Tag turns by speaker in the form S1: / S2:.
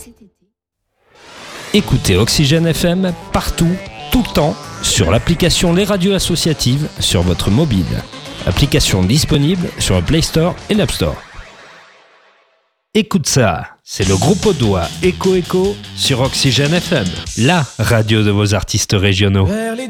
S1: Écoutez Oxygène FM partout, tout le temps, sur l'application Les Radios Associatives sur votre mobile. Application disponible sur le Play Store et l'App Store. Écoute ça, c'est le groupe audois Echo Echo sur Oxygène FM, la radio de vos artistes régionaux.